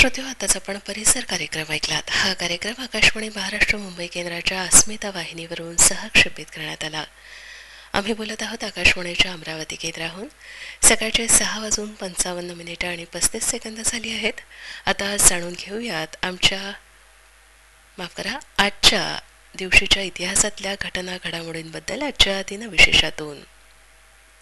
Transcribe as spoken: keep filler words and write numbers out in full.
श्रोतेहो, आताच आपण परिसर कार्यक्रम ऐकलात. हा कार्यक्रम आकाशवाणी महाराष्ट्र मुंबई केंद्राच्या अस्मिता वाहिनीवरून सहक्षेपित करण्यात आला. आम्ही बोलत आहोत आकाशवाणीच्या अमरावती केंद्राहून. सकाळचे सहा वाजून पंचावन्न मिनिटं आणि पस्तीस सेकंद झाली आहेत. आता जाणून घेऊयात आमच्या माफ करा आजच्या दिवशीच्या इतिहासातल्या घटना घडामोडींबद्दल आजच्या दिनविशेषातून.